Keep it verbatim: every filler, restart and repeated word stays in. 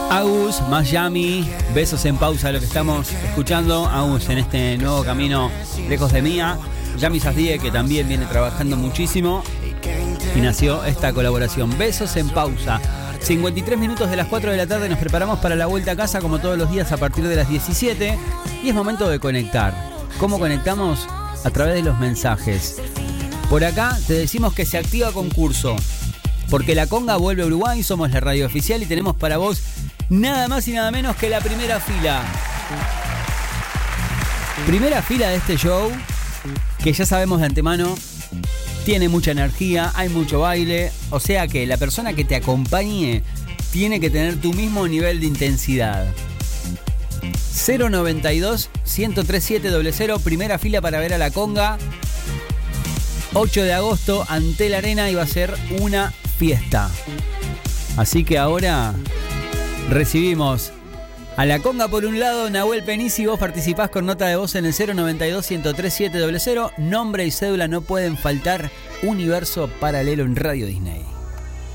Agus, Miami, besos en pausa, lo que estamos escuchando. Agus en este nuevo camino lejos de Mía. Yami Sasdie, que también viene trabajando muchísimo. Y nació esta colaboración. Besos en pausa. cincuenta y tres minutos de las cuatro de la tarde. Nos preparamos para la vuelta a casa como todos los días a partir de las diecisiete. Y es momento de conectar. ¿Cómo conectamos? A través de los mensajes. Por acá te decimos que se activa concurso. Porque la conga vuelve a Uruguay. Somos la radio oficial y tenemos para vos nada más y nada menos que la primera fila. Primera fila de este show, que ya sabemos de antemano, tiene mucha energía, hay mucho baile. O sea que la persona que te acompañe tiene que tener tu mismo nivel de intensidad. cero noventa y dos, ciento tres siete cero cero, primera fila para ver a la conga. ocho de agosto, ante la arena, y va a ser una fiesta. Así que ahora recibimos a la conga por un lado, Nahuel Penisi. Vos participás con nota de voz en el cero noventa y dos, ciento tres siete cero cero. Nombre y cédula no pueden faltar. Universo Paralelo en Radio Disney.